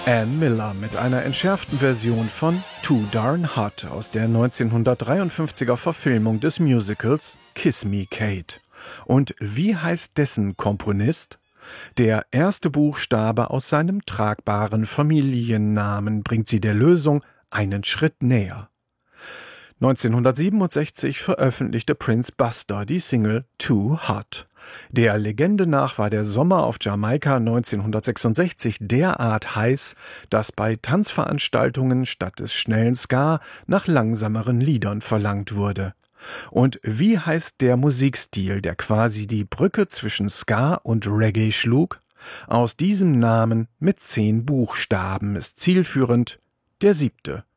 Ann Miller mit einer entschärften Version von Too Darn Hot aus der 1953er Verfilmung des Musicals Kiss Me Kate. Und wie heißt dessen Komponist? Der erste Buchstabe aus seinem tragbaren Familiennamen bringt sie der Lösung einen Schritt näher. 1967 veröffentlichte Prince Buster die Single Too Hot. Der Legende nach war der Sommer auf Jamaika 1966 derart heiß, dass bei Tanzveranstaltungen statt des schnellen Ska nach langsameren Liedern verlangt wurde. Und wie heißt der Musikstil, der quasi die Brücke zwischen Ska und Reggae schlug? Aus diesem Namen mit 10 Buchstaben ist zielführend der 7.